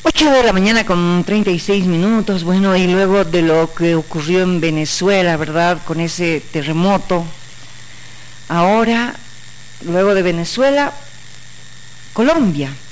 8 de la mañana con 36 minutos, bueno, y luego de lo que ocurrió en Venezuela, ¿verdad? Con ese terremoto. Ahora, luego de Venezuela, Colombia.